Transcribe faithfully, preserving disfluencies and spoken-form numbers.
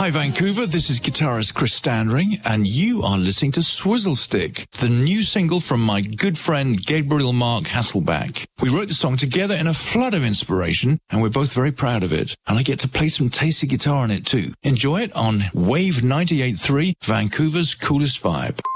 Hi Vancouver, this is guitarist Chris Standring, and you are listening to Swizzle Stick, the new single from my good friend Gabriel Mark Hasselback. We wrote the song together in a flood of inspiration, and we're both very proud of it. And I get to play some tasty guitar on it too. Enjoy it on Wave ninety-eight point three, Vancouver's coolest vibe.